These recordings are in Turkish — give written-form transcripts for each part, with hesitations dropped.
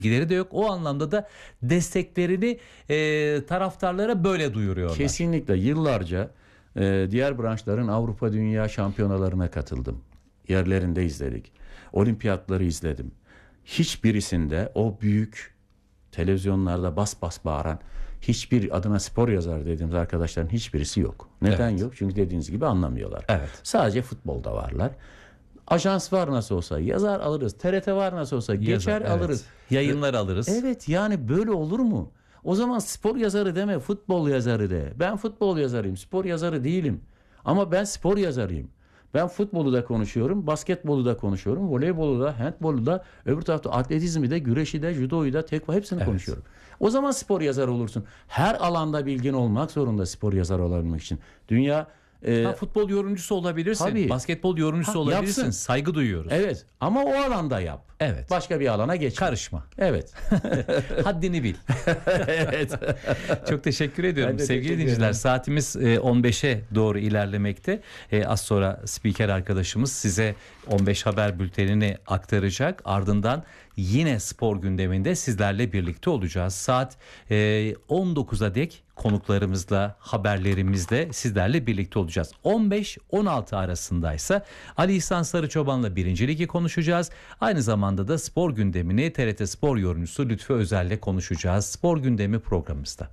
ilgileri de yok. O anlamda da desteklerini taraftarlara böyle duyuruyorlar. Kesinlikle yıllarca diğer branşların Avrupa Dünya şampiyonalarına katıldım. Yerlerinde izledik. Olimpiyatları izledim. Hiçbirisinde o büyük televizyonlarda bas bas bağıran hiçbir adına spor yazar dediğimiz arkadaşların hiçbirisi yok. Neden yok? Çünkü dediğiniz gibi anlamıyorlar. Evet. Sadece futbolda varlar. Ajans var nasıl olsa yazar alırız. TRT var nasıl olsa geçer alırız. Yayınlar alırız. Evet, yani böyle olur mu? O zaman spor yazarı deme, futbol yazarı de. Ben futbol yazarıyım, spor yazarı değilim. Ama ben spor yazarıyım. Ben futbolu da konuşuyorum, basketbolu da konuşuyorum, voleybolu da, handbolu da, öbür tarafta atletizmi de, güreşi de, judoyu da, tekva hepsini konuşuyorum. O zaman spor yazarı olursun. Her alanda bilgin olmak zorunda spor yazarı olabilmek için. Dünya futbol yorumcusu olabilirsin. Tabii. Basketbol yorumcusu olabilirsin. Yapsın. Saygı duyuyoruz. Evet, ama o alanda yap. Evet. Başka bir alana geç. Karışma. Evet. Haddini bil. Evet. Çok teşekkür ediyorum. Ben de Sevgili teşekkür dinleyiciler, ederim. saatimiz 15'e doğru ilerlemekte. Az sonra spiker arkadaşımız size 15 haber bültenini aktaracak. Ardından yine spor gündeminde sizlerle birlikte olacağız. Saat 19'a dek konuklarımızla, haberlerimizle sizlerle birlikte olacağız. 15-16 arasındaysa Ali İhsan Sarıçoban'la 1. Ligi konuşacağız. Aynı zamanda da spor gündemini TRT Spor yorumcusu Lütfü Özel'le konuşacağız. Spor gündemi programımızda.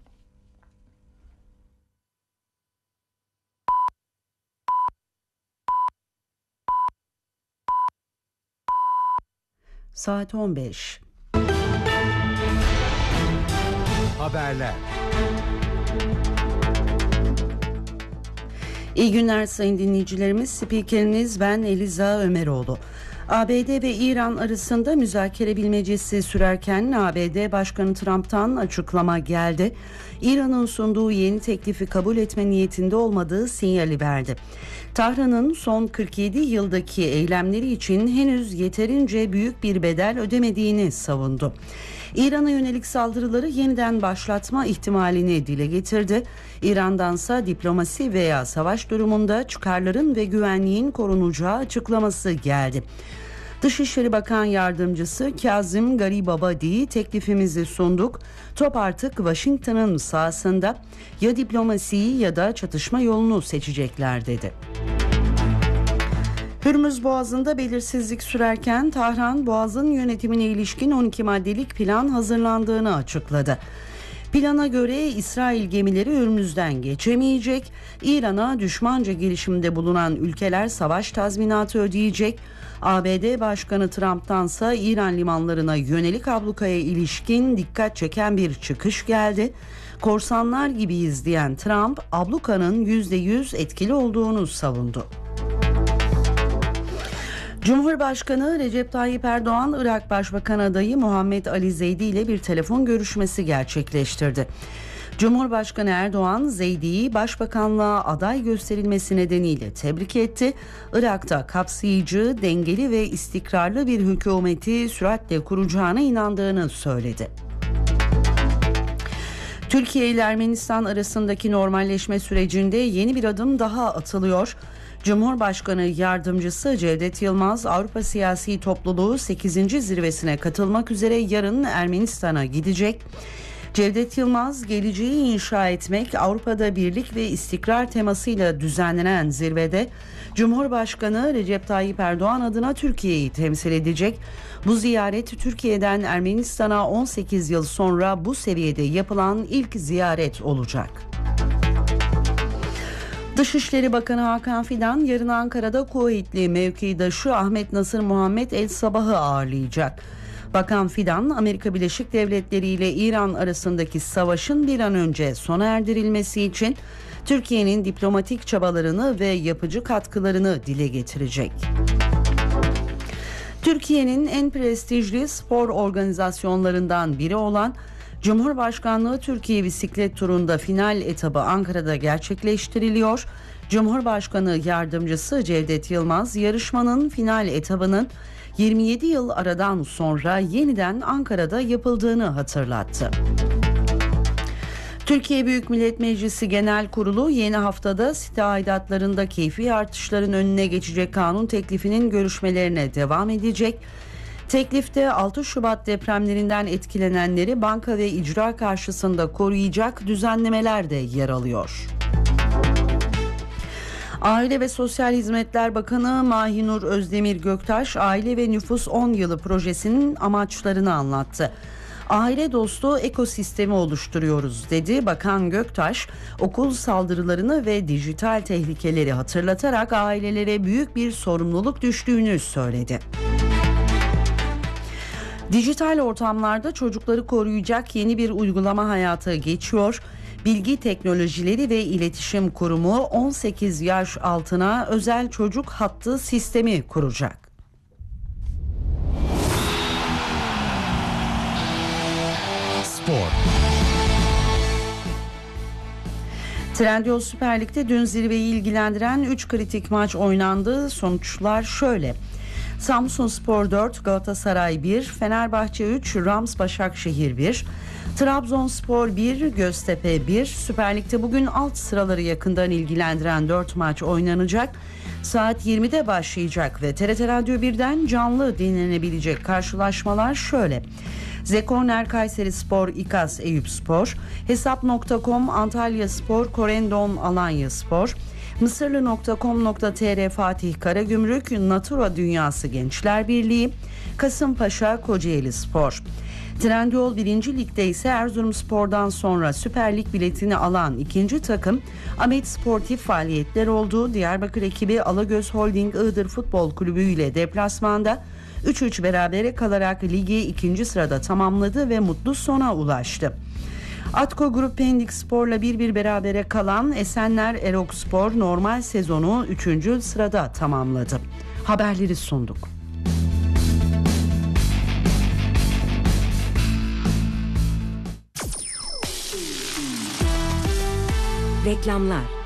Saat 15. Haberler. İyi günler sayın dinleyicilerimiz. Spikeriniz ben Eliza Ömeroğlu. ABD ve İran arasında müzakere bilmecesi sürerken ABD Başkanı Trump'tan açıklama geldi. İran'ın sunduğu yeni teklifi kabul etme niyetinde olmadığı sinyali verdi. Tahran'ın son 47 yıldaki eylemleri için henüz yeterince büyük bir bedel ödemediğini savundu. İran'a yönelik saldırıları yeniden başlatma ihtimalini dile getirdi. İran'dansa diplomasi veya savaş durumunda çıkarların ve güvenliğin korunacağı açıklaması geldi. Dışişleri Bakan Yardımcısı Kazım Garibabadi teklifimizi sunduk. Top artık Washington'ın sahasında, ya diplomasiyi ya da çatışma yolunu seçecekler dedi. Hürmüz Boğazı'nda belirsizlik sürerken Tahran, Boğaz'ın yönetimine ilişkin 12 maddelik plan hazırlandığını açıkladı. Plana göre İsrail gemileri Hürmüz'den geçemeyecek, İran'a düşmanca girişimde bulunan ülkeler savaş tazminatı ödeyecek, ABD Başkanı Trump'tansa İran limanlarına yönelik ablukaya ilişkin dikkat çeken bir çıkış geldi. Korsanlar gibiyiz diyen Trump, ablukanın %100 etkili olduğunu savundu. Cumhurbaşkanı Recep Tayyip Erdoğan, Irak Başbakan adayı Muhammed Ali Zeydi ile bir telefon görüşmesi gerçekleştirdi. Cumhurbaşkanı Erdoğan, Zeydi'yi başbakanlığa aday gösterilmesi nedeniyle tebrik etti. Irak'ta kapsayıcı, dengeli ve istikrarlı bir hükümeti süratle kuracağına inandığını söyledi. Türkiye ile Ermenistan arasındaki normalleşme sürecinde yeni bir adım daha atılıyor. Cumhurbaşkanı Yardımcısı Cevdet Yılmaz, Avrupa Siyasi Topluluğu 8. zirvesine katılmak üzere yarın Ermenistan'a gidecek. Cevdet Yılmaz, geleceği inşa etmek, Avrupa'da birlik ve istikrar temasıyla düzenlenen zirvede Cumhurbaşkanı Recep Tayyip Erdoğan adına Türkiye'yi temsil edecek. Bu ziyaret Türkiye'den Ermenistan'a 18 yıl sonra bu seviyede yapılan ilk ziyaret olacak. Dışişleri Bakanı Hakan Fidan yarın Ankara'da Kuveytli mevkidaşı Ahmet Nasır Muhammed El Sabah'ı ağırlayacak. Bakan Fidan, Amerika Birleşik Devletleri ile İran arasındaki savaşın bir an önce sona erdirilmesi için Türkiye'nin diplomatik çabalarını ve yapıcı katkılarını dile getirecek. Türkiye'nin en prestijli spor organizasyonlarından biri olan Cumhurbaşkanlığı Türkiye Bisiklet Turu'nda final etabı Ankara'da gerçekleştiriliyor. Cumhurbaşkanı Yardımcısı Cevdet Yılmaz, yarışmanın final etabının 27 yıl aradan sonra yeniden Ankara'da yapıldığını hatırlattı. Türkiye Büyük Millet Meclisi Genel Kurulu yeni haftada site aidatlarında keyfi artışların önüne geçecek kanun teklifinin görüşmelerine devam edecek. Teklifte 6 Şubat depremlerinden etkilenenleri banka ve icra karşısında koruyacak düzenlemeler de yer alıyor. Aile ve Sosyal Hizmetler Bakanı Mahinur Özdemir Göktaş, Aile ve Nüfus 10 Yılı projesinin amaçlarını anlattı. Aile dostu ekosistemi oluşturuyoruz dedi. Bakan Göktaş, okul saldırılarını ve dijital tehlikeleri hatırlatarak ailelere büyük bir sorumluluk düştüğünü söyledi. Dijital ortamlarda çocukları koruyacak yeni bir uygulama hayata geçiyor. Bilgi Teknolojileri ve İletişim Kurumu 18 yaş altına özel çocuk hattı sistemi kuracak. Spor. Trendyol Süper Lig'de dün zirveyi ilgilendiren 3 kritik maç oynandı. Sonuçlar şöyle: Samsunspor 4, Galatasaray 1, Fenerbahçe 3, Rams Başakşehir 1, Trabzonspor 1, Göztepe 1. Süper Lig'de bugün alt sıraları yakından ilgilendiren 4 maç oynanacak. Saat 20'de başlayacak ve TRT Radyo 1'den canlı dinlenebilecek karşılaşmalar şöyle: Zekorner Kayserispor, İKAS Eyüpspor, Hesap.com Antalyaspor, Korendon Alanyaspor, Mısırlı.com.tr Fatih Karagümrük, Natura Dünyası Gençler Birliği, Kasımpaşa Kocaelispor. Trendyol 1. Lig'de ise Erzurumspor'dan sonra Süper Lig biletini alan ikinci takım Ahmet Sportif faaliyetler olduğu Diyarbakır ekibi Alagöz Holding Iğdır Futbol Kulübü ile deplasmanda 3-3 berabere kalarak ligi 2. sırada tamamladı ve mutlu sona ulaştı. Atko Grup Pendik Spor'la 1-1 berabere kalan Esenler Erokspor normal sezonu 3. sırada tamamladı. Haberleri sunduk. Reklamlar.